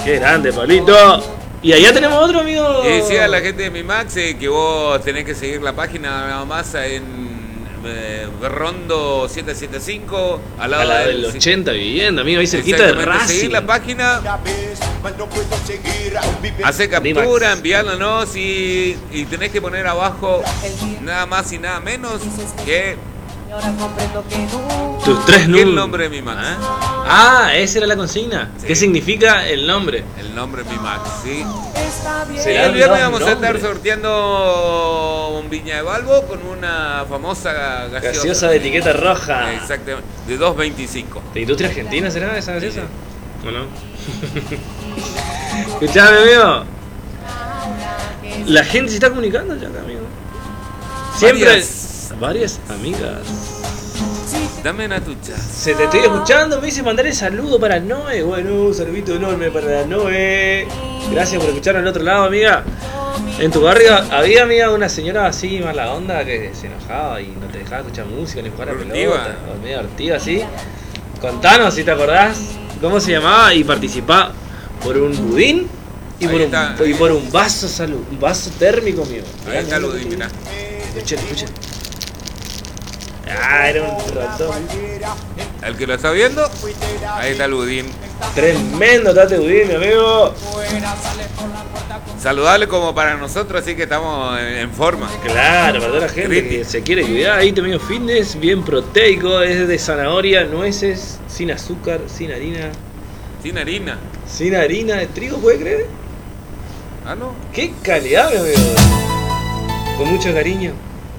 Qué grande, Pablito. Y allá tenemos otro amigo. Y decía a la gente de Mi Max que vos tenés que seguir la página nada más en Rondo 775 al lado a la del 80 vivienda, amigo, ahí cerquita de Racing. Seguir la página, hace captura, enviándonos y tenés que poner abajo nada más y nada menos que tus 3 números. El nombre de Mi Max. Esa era la consigna. Sí. ¿Qué significa el nombre? El nombre de Mi Max, sí. ¿Será El viernes vamos a nombre? estar sorteando un Viña de Balbo con una famosa Gaseosa de etiqueta roja. Exactamente, de 2.25. ¿De industria argentina será esa gaseosa? ¿O no? Escuchame, amigo. La gente se está comunicando ya acá, amigo. Siempre. Varias amigas. Dame una tucha. Se te estoy escuchando, me dice mandar el saludo para Noé. Bueno, un saludito enorme para Noé. Gracias por escuchar al otro lado, amiga. En tu barrio había, amiga, una señora así mala onda que se enojaba y no te dejaba escuchar música ni jugar a pelota. O medio hortiva así. Contanos si te acordás cómo se llamaba y participá por un budín y por un vaso un vaso térmico, amigo. Ahí está el budín, mirá. Escuchen. Era un ratón. El que lo está viendo, ahí está el budín. Tremendo tate budín, mi amigo. Saludable como para nosotros, así que estamos en forma. Claro, para toda la gente que se quiere cuidar. Ahí también fitness, bien proteico, es de zanahoria, nueces, sin azúcar, sin harina. Sin harina. Sin harina de trigo, ¿puede creer? Ah, no. Qué calidad, mi amigo. Con mucho cariño.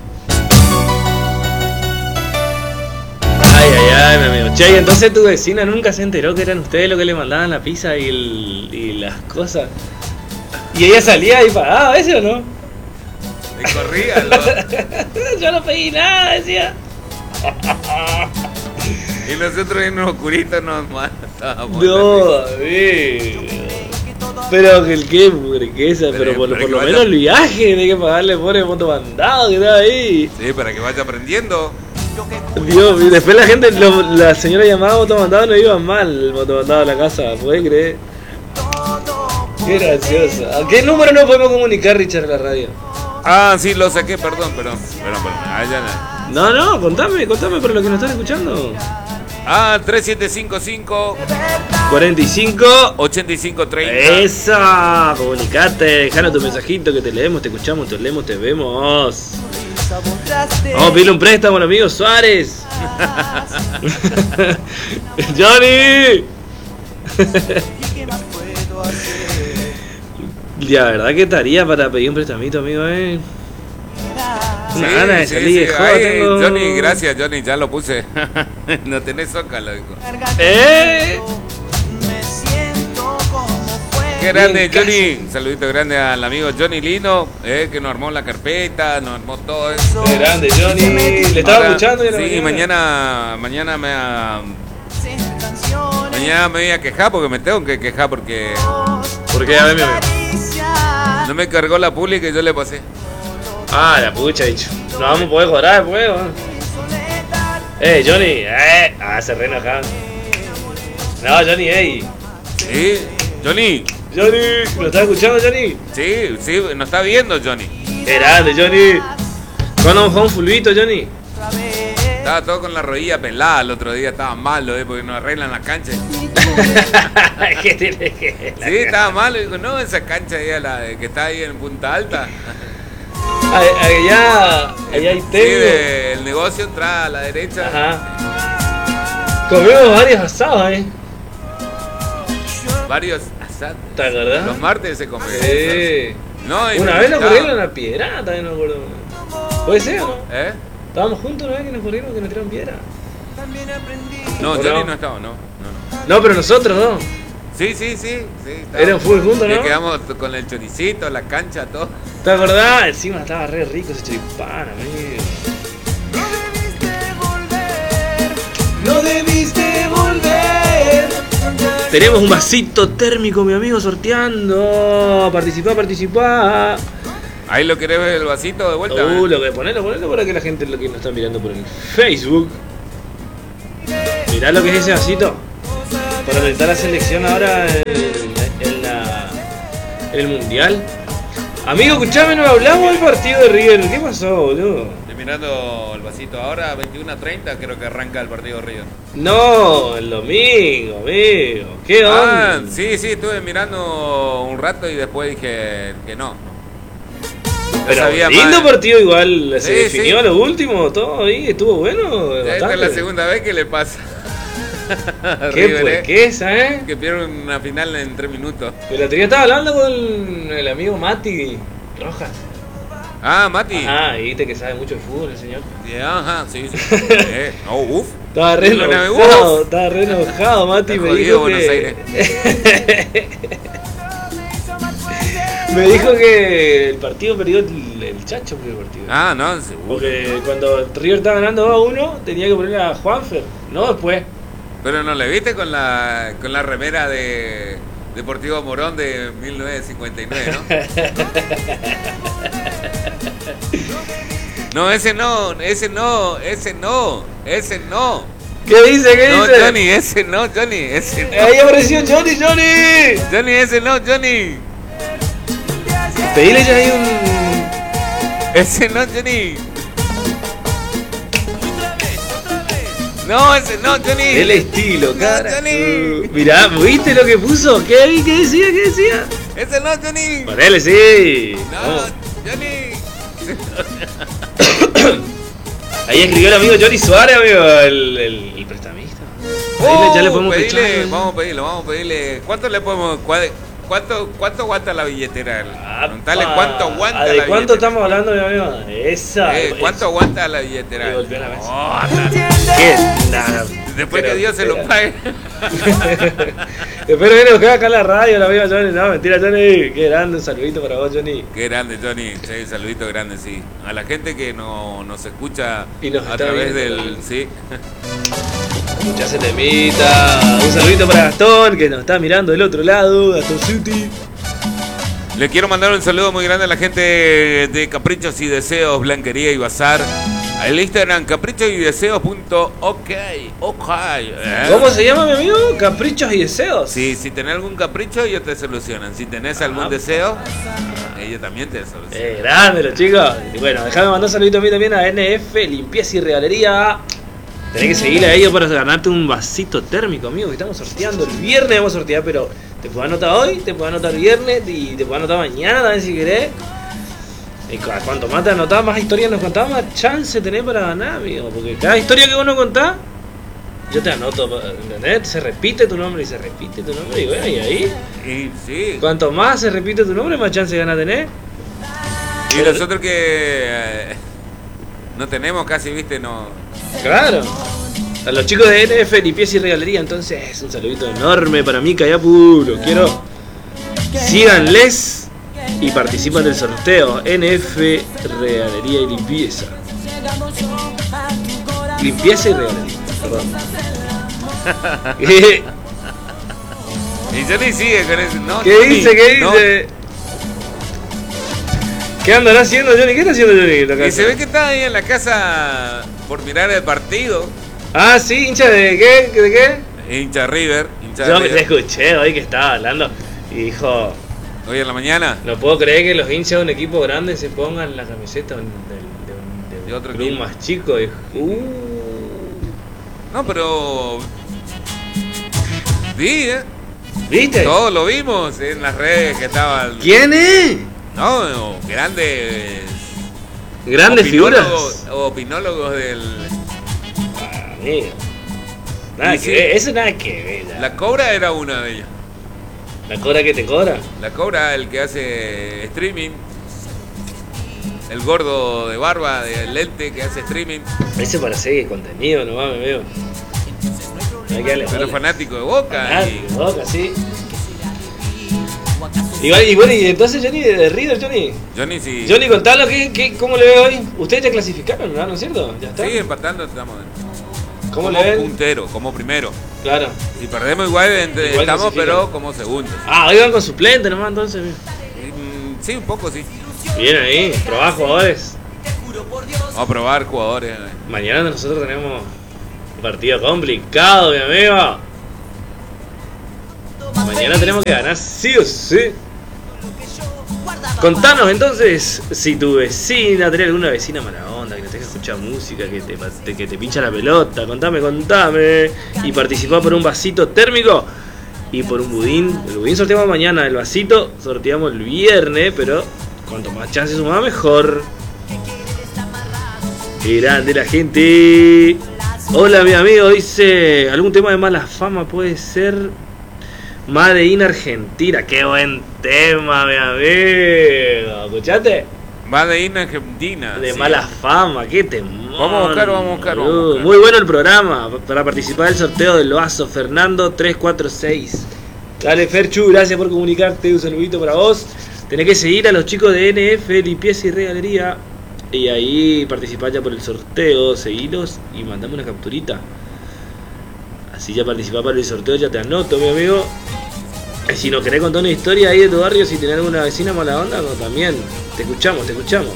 Ay, mi amigo. Che, y entonces tu vecina nunca se enteró que eran ustedes los que le mandaban la pizza y las cosas. ¿Y ella salía y pagaba a veces o no? Me corría, ¿no? Yo no pedí nada, decía. Y nosotros en los oscuritos nos matábamos. No, amigo. Pero que el que hamburguesa, pero por lo menos el viaje, hay que pagarle por el moto mandado que está ahí. Sí, para que vaya aprendiendo. Dios, y después la gente, la señora llamaba motomandado, no iba mal el motomandado a la casa, ¿puedes creer? Qué gracioso. ¿A qué número no podemos comunicar, Richard, en la radio? Ah, sí, lo saqué, perdón. Allá no. No, contame para los que nos están escuchando. 3755 45 8530. Esa, comunicate, dejanos tu mensajito que te leemos, te escuchamos, te leemos, te vemos. Vamos a pedirle un préstamo al amigo Suárez. ¡Johnny! La verdad que estaría para pedir un prestamito, amigo, Una gana de salir de joda tengo. Johnny, gracias, Johnny, ya lo puse. No tenés zócalo, dijo. Qué grande, Johnny. Un saludito grande al amigo Johnny Lino, que nos armó la carpeta, nos armó todo eso. Qué grande, Johnny. Le estaba escuchando. Sí, mañana me voy a quejar porque me tengo que quejar porque a ver, mi amigo. No me cargó la pública y yo le pasé. La pucha, dicho. No vamos a poder cobrar después, Johnny. Se re enojado. No, Johnny, Sí, Johnny. ¿lo estás escuchando, Johnny? Sí, nos está viendo, Johnny. Qué grande, Johnny. ¿Cuándo vamos a jugar un fulbito, Johnny? Estaba todo con la rodilla pelada el otro día, estaba malo, porque nos arreglan la cancha. ¿Qué tiene que Sí, estaba malo, digo, no, esa cancha ahí, que está ahí en Punta Alta. Allá hay Sí, técnico. el negocio entra a la derecha. Ajá. Comimos varios asados, Varios asados. ¿Te acordás? Los martes se come. Sí. No, Una vez nos corrieron una piedra, también no me acuerdo. ¿Puede ser o no? Estábamos juntos una vez que nos corrieron, que nos tiraron piedra. No, Johnny no estaba, no. No, pero nosotros no. Sí. Era un fútbol juntos, ¿no? Que quedamos con el choricito, la cancha, todo. ¿Te acordás? Encima estaba re rico ese choripán, amigo. No debiste volver. Tenemos un vasito térmico, mi amigo, sorteando. Participá. Ahí lo querés ver el vasito de vuelta. Lo que ponelo para que la gente lo que nos está mirando por el Facebook. Mirá lo que es ese vasito. Para orientar la selección ahora en en el mundial. Amigo, escuchame, no hablamos del partido de River. ¿Qué pasó, boludo? Estoy mirando el vasito ahora, 21:30 creo que arranca el partido de River. No, el domingo, amigo. ¿Qué onda? Sí, estuve mirando un rato y después dije que no. Pero sabía lindo más. partido igual, se Sí, definió a lo último, todo ahí, estuvo bueno. Esta es bastante. la segunda vez que le pasa. a ¿Qué River, puerquesa, Que pierde una final en 3 minutos. Pero la tenía, estaba hablando con el amigo Mati Rojas. Ah, Mati. Ah, y viste que sabe mucho de fútbol el señor. Ajá, sí. No, uff. Estaba re enojado, Mati, me jodido dijo Buenos Aires. me dijo que el partido perdió el Chacho por el partido. Ah, no, seguro. Porque cuando River estaba ganando 2-1, tenía que ponerle a Juanfer, no después. Pero no le viste con la remera de Deportivo Morón de 1959, ¿no? No, ese no. ¿Qué dice? ¿Qué No, dice? Johnny, ese no. Ahí apareció Johnny. Johnny, ese no, Johnny. Pedile ya ahí un... Ese no, Johnny. No, ese no, Johnny. El estilo, cara. Johnny. Mirá, ¿viste lo que puso? ¿Qué decía? Ese no, Johnny. Ponele, sí. No, Vamos. Johnny. Ahí escribió el amigo Johnny Suárez, amigo, el prestamista. Ya le podemos pedirle, fichar. vamos a pedirle. ¿Cuánto le podemos? ¿Cuánto aguanta la billetera? Preguntale cuánto aguanta la ¿De billetera. cuánto estamos hablando, mi amigo? Esa. ¿Cuánto aguanta la billetera? Y golpeó la mesa. Oh, ¿Qué? Nada. después Pero, que Dios se lo pague. Espero que nos quede acá en la radio, la amiga Johnny. No, mentira, Johnny. Qué grande, un saludito para vos, Johnny. Qué grande, Johnny. Sí, saludito grande, sí. A la gente que nos escucha Y nos a está través viendo. del... Sí. Ya se temita. Un saludito para Gastón, que nos está mirando del otro lado. Gastón City. Le quiero mandar un saludo muy grande a la gente de Caprichos y Deseos, Blanquería y Bazar. El Instagram caprichosydeseos.ok. ¿Cómo se llama, mi amigo? Caprichos y deseos. Sí, si tenés algún capricho, ellos te solucionan. Si tenés algún deseo, ellos también te solucionan. Grande los chicos. Y bueno, déjame mandar un saludito a mí también a NF Limpieza y Regalería. Tenés que seguirle a ellos para ganarte un vasito térmico, amigo, que estamos sorteando. El viernes vamos a sortear, pero te puedo anotar hoy, te puedo anotar viernes y te puedo anotar mañana también si querés. Y cuanto más te anotás, más historias nos contás, más chance tenés para ganar, amigo. Porque cada historia que vos nos contás, yo te anoto, ¿entendés? Se repite tu nombre y se repite tu nombre y bueno, y ahí. Y sí. Cuanto más se repite tu nombre, más chance de ganar tenés. Y nosotros que no tenemos casi, viste, no. Claro. A los chicos de NF Limpieza y Regalería, entonces, un saludito enorme para mí, Cayapuro. Quiero. Síganles y participan del sorteo. NF Regalería y Limpieza. Limpieza y Regalería, perdón. Y Johnny sigue con eso. No, ¿Qué Johnny, dice? ¿Qué no. dice? ¿Qué andará haciendo Johnny? ¿Qué está haciendo Johnny en la casa? Y se ve que está ahí en la casa por mirar el partido. Ah, sí, hincha de qué? ¿De qué? Hincha River. Hincha Yo me River. escuché hoy que estaba hablando y dijo, Hoy en la mañana. no puedo creer que los hinchas de un equipo grande se pongan la camiseta De otro club equipo. más chico. Dijo, No, pero. Sí, ¿viste? todos lo vimos en las redes que estaban. ¿Quién es? No, grandes. Grandes figuras. Opinólogos del. Ah, amigo. Nada Y que sí. ver, eso nada que ver. Ya. La Cobra era una de ellas. ¿La cobra que te cobra? La Cobra, el que hace streaming. El gordo de barba, de lente, que hace streaming. Ese para seguir contenido, no mames, amigo. Hay que darle Pero bola. fanático de Boca. Fanático, Boca, sí. Y bueno, y entonces Johnny de River, Johnny. Johnny sí. Johnny, contalo, ¿cómo le ve hoy? Ustedes ya clasificaron, ¿no es cierto? ¿Ya está? Sí, empatando estamos. ¿Cómo como le ven? puntero, como primero. Claro. Si perdemos igual, Igual estamos, clasifican. pero como segundos. Ah, hoy van con suplente nomás entonces. Sí, un poco sí. Bien ahí, probar jugadores. Vamos a probar jugadores. Mañana nosotros tenemos un partido complicado, mi amigo. Mañana tenemos que ganar sí o sí. Contanos entonces si tu vecina, tenés alguna vecina mala onda, que no te deja escuchar música, que te pincha la pelota. Contame. Y participá por un vasito térmico y por un budín. El budín sorteamos mañana, el vasito sorteamos el viernes, pero cuanto más chances sumás mejor. Qué grande la gente. Hola mi amigo, dice, ¿algún tema de mala fama puede ser? Made in Argentina, qué buen tema, mi amigo. ¿Escuchaste? Made in Argentina. De sí. mala fama, qué temor. Vamos a buscar. Muy bueno el programa. Para participar del sorteo del vaso, Fernando 346. Dale, Ferchu, gracias por comunicarte. Un saludito para vos. Tenés que seguir a los chicos de NF, Limpieza y Regalería. Y ahí participar ya por el sorteo. Seguilos y mandame una capturita. Así ya participás para el sorteo, ya te anoto, mi amigo. Y si nos querés contar una historia ahí de tu barrio, si tenés alguna vecina mala onda, no, también. Te escuchamos.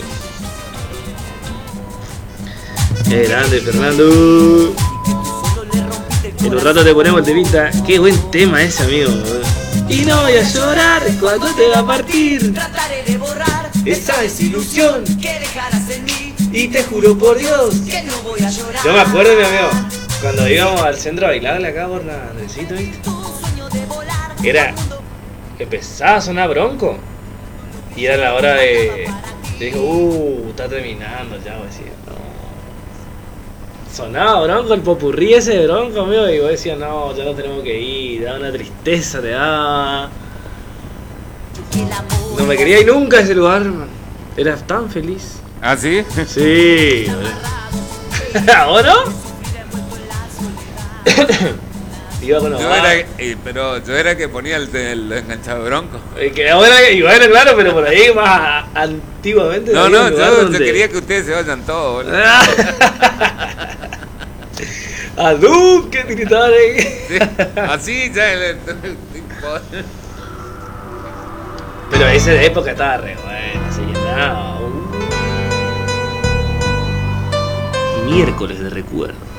Grande, Fernando. En un rato te ponemos el temita. Qué buen tema ese, amigo. Y no voy a llorar cuando te va a partir. Trataré de borrar esa desilusión que dejarás en mí. y te juro por Dios Que no voy a llorar. Yo me acuerdo, mi amigo, cuando íbamos al centro a bailar acá por la Andresito, ¿viste? Era, empezaba a sonar Bronco y era la hora de digo, está terminando ya, voy a decir, no. Sonaba Bronco, el popurrí ese de Bronco, amigo, y vos decías, no, ya no tenemos que ir, daba una tristeza, te daba. No me quería ir nunca a ese lugar, man. Era tan feliz. ¿Ah, sí? Sí, ¿o no? Iba con los Pero yo era que ponía el enganchado Bronco. Que ahora, y bueno, claro, pero por ahí más antiguamente. No, había no, un lugar yo donde... quería que ustedes se vayan todos, boludo. ¡Adú! ¡Qué gritaban ahí! Sí, así ya el Pero esa época estaba re buena, se llenaba. Miércoles de recuerdo.